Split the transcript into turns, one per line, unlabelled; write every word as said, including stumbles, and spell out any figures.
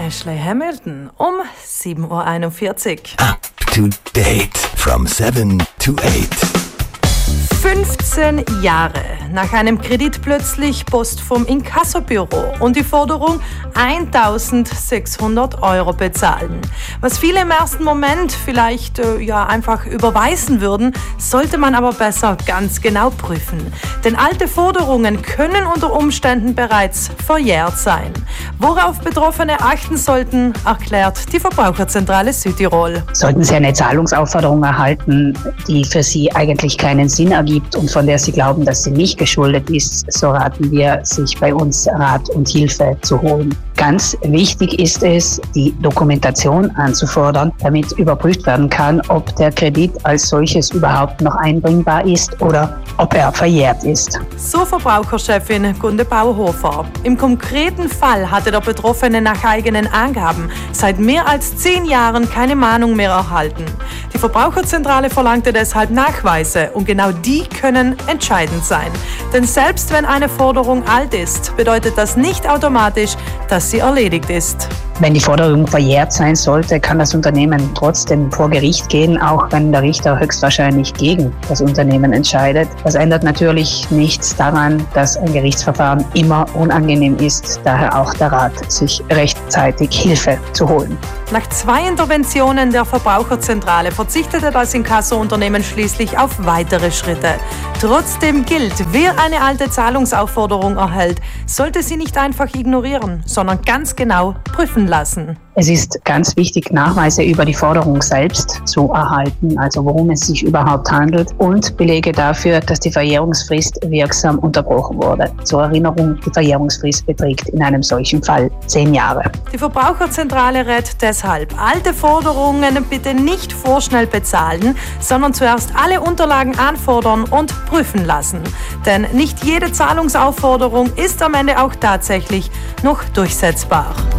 Ashley Hamilton um sieben Uhr einundvierzig.
Up to date from seven to eight.
fünfzehn Jahre nach einem Kredit plötzlich Post vom Inkassobüro und die Forderung eintausendsechshundert Euro bezahlen. Was viele im ersten Moment vielleicht äh, ja einfach überweisen würden, sollte man aber besser ganz genau prüfen. Denn alte Forderungen können unter Umständen bereits verjährt sein. Worauf Betroffene achten sollten, erklärt die Verbraucherzentrale Südtirol.
Sollten Sie eine Zahlungsaufforderung erhalten, die für Sie eigentlich keinen Sinn ergibt und von der Sie glauben, dass sie nicht geschuldet ist, so raten wir, sich bei uns Rat und Hilfe zu holen. Ganz wichtig ist es, die Dokumentation anzufordern, damit überprüft werden kann, ob der Kredit als solches überhaupt noch einbringbar ist oder ob er verjährt ist.
So Verbraucherchefin Gunde Bauhofer. Im konkreten Fall hatte der Betroffene nach eigenen Angaben seit mehr als zehn Jahren keine Mahnung mehr erhalten. Die Verbraucherzentrale verlangte deshalb Nachweise und genau die können entscheidend sein. Denn selbst wenn eine Forderung alt ist, bedeutet das nicht automatisch, dass sie erledigt ist.
Wenn die Forderung verjährt sein sollte, kann das Unternehmen trotzdem vor Gericht gehen, auch wenn der Richter höchstwahrscheinlich gegen das Unternehmen entscheidet. Das ändert natürlich nichts daran, dass ein Gerichtsverfahren immer unangenehm ist, daher auch der Rat, sich rechtzeitig Hilfe zu holen.
Nach zwei Interventionen der Verbraucherzentrale verzichtete das Inkasso-Unternehmen schließlich auf weitere Schritte. Trotzdem gilt, wer eine alte Zahlungsaufforderung erhält, sollte sie nicht einfach ignorieren, sondern ganz genau prüfen lassen.
Es ist ganz wichtig, Nachweise über die Forderung selbst zu erhalten, also worum es sich überhaupt handelt, und Belege dafür, dass die Verjährungsfrist wirksam unterbrochen wurde. Zur Erinnerung, die Verjährungsfrist beträgt in einem solchen Fall zehn Jahre.
Die Verbraucherzentrale rät deshalb, alte Forderungen bitte nicht vorschnell bezahlen, sondern zuerst alle Unterlagen anfordern und prüfen lassen. Denn nicht jede Zahlungsaufforderung ist am Ende auch tatsächlich noch durchsetzbar.